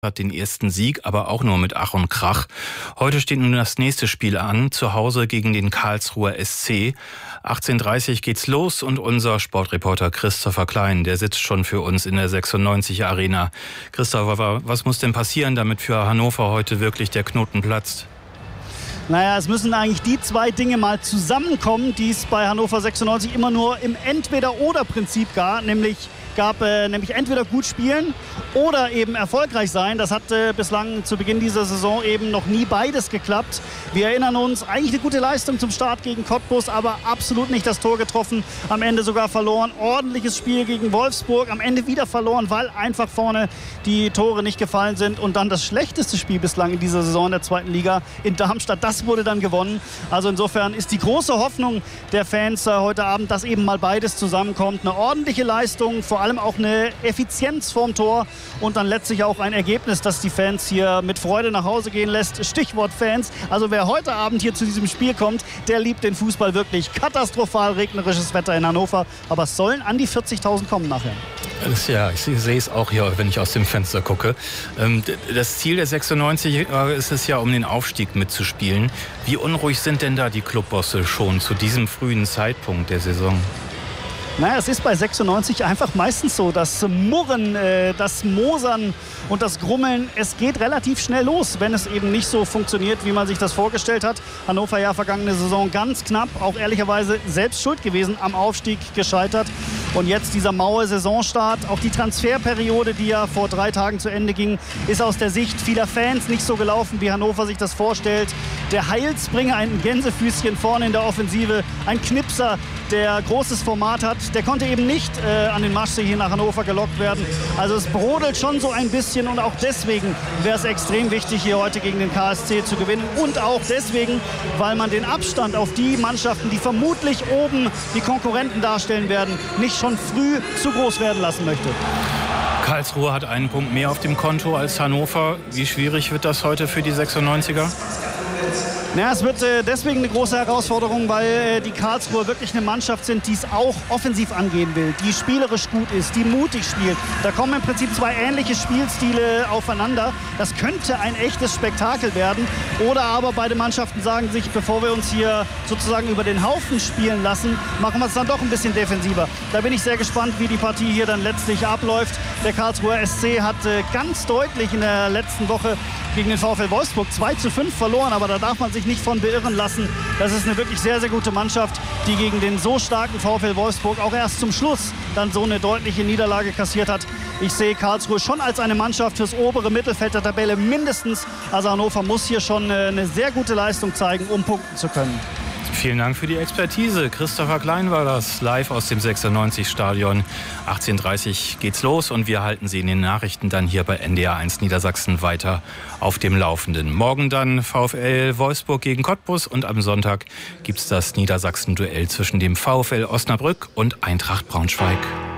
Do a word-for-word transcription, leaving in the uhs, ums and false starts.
Hat den ersten Sieg, aber auch nur mit Ach und Krach. Heute steht nun das nächste Spiel an, zu Hause gegen den Karlsruher S C. achtzehn Uhr dreißig geht's los und unser Sportreporter Christopher Klein, der sitzt schon für uns in der sechsundneunzig Arena. Christopher, was muss denn passieren, damit für Hannover heute wirklich der Knoten platzt? Naja, es müssen eigentlich die zwei Dinge mal zusammenkommen, die es bei Hannover sechsundneunzig immer nur im Entweder-oder-Prinzip gab, nämlich gab äh, nämlich entweder gut spielen oder eben erfolgreich sein. Das hat äh, bislang zu Beginn dieser Saison eben noch nie beides geklappt. Wir erinnern uns, eigentlich eine gute Leistung zum Start gegen Cottbus, aber absolut nicht das Tor getroffen. Am Ende sogar verloren. Ordentliches Spiel gegen Wolfsburg. Am Ende wieder verloren, weil einfach vorne die Tore nicht gefallen sind. Und dann das schlechteste Spiel bislang in dieser Saison in der zweiten Liga in Darmstadt. Das wurde dann gewonnen. Also insofern ist die große Hoffnung der Fans äh, heute Abend, dass eben mal beides zusammenkommt. Eine ordentliche Leistung, vor allem auch eine Effizienz vorm Tor und dann letztlich auch ein Ergebnis, das die Fans hier mit Freude nach Hause gehen lässt. Stichwort Fans. Also wer heute Abend hier zu diesem Spiel kommt, der liebt den Fußball wirklich. Katastrophal regnerisches Wetter in Hannover, aber es sollen an die vierzigtausend kommen nachher. Das, ja, ich sehe es auch hier, wenn ich aus dem Fenster gucke. Das Ziel der sechsundneunzig ist es ja, um den Aufstieg mitzuspielen. Wie unruhig sind denn da die Clubbosse schon zu diesem frühen Zeitpunkt der Saison? Naja, es ist bei sechsundneunzig einfach meistens so, das Murren, äh, das Mosern und das Grummeln, es geht relativ schnell los, wenn es eben nicht so funktioniert, wie man sich das vorgestellt hat. Hannover ja vergangene Saison ganz knapp, auch ehrlicherweise selbst schuld gewesen, am Aufstieg gescheitert. Und jetzt dieser maue Saisonstart, auch die Transferperiode, die ja vor drei Tagen zu Ende ging, ist aus der Sicht vieler Fans nicht so gelaufen, wie Hannover sich das vorstellt. Der Heilsbringer, ein Gänsefüßchen vorne in der Offensive, ein Knipser, der großes Format hat, der konnte eben nicht äh, an den Maschsee hier nach Hannover gelockt werden. Also es brodelt schon so ein bisschen und auch deswegen wäre es extrem wichtig, hier heute gegen den K S C zu gewinnen. Und auch deswegen, weil man den Abstand auf die Mannschaften, die vermutlich oben die Konkurrenten darstellen werden, nicht schon früh zu groß werden lassen möchte. Karlsruhe hat einen Punkt mehr auf dem Konto als Hannover. Wie schwierig wird das heute für die sechsundneunziger? Ja, es wird äh, deswegen eine große Herausforderung, weil äh, die Karlsruher wirklich eine Mannschaft sind, die es auch offensiv angehen will, die spielerisch gut ist, die mutig spielt. Da kommen im Prinzip zwei ähnliche Spielstile aufeinander. Das könnte ein echtes Spektakel werden. Oder aber beide Mannschaften sagen sich, bevor wir uns hier sozusagen über den Haufen spielen lassen, machen wir es dann doch ein bisschen defensiver. Da bin ich sehr gespannt, wie die Partie hier dann letztlich abläuft. Der Karlsruher S C hat äh, ganz deutlich in der letzten Woche gegen den VfL Wolfsburg zwei zu fünf verloren, aber da darf man sich nicht von beirren lassen. Das ist eine wirklich sehr, sehr gute Mannschaft, die gegen den so starken VfL Wolfsburg auch erst zum Schluss dann so eine deutliche Niederlage kassiert hat. Ich sehe Karlsruhe schon als eine Mannschaft fürs obere Mittelfeld der Tabelle mindestens. Also Hannover muss hier schon eine sehr gute Leistung zeigen, um punkten zu können. Vielen Dank für die Expertise. Christopher Klein war das, live aus dem sechsundneunzig Stadion. achtzehn Uhr dreißig geht's los und wir halten Sie in den Nachrichten dann hier bei N D R eins Niedersachsen weiter auf dem Laufenden. Morgen dann VfL Wolfsburg gegen Cottbus und am Sonntag gibt's das Niedersachsen-Duell zwischen dem VfL Osnabrück und Eintracht Braunschweig.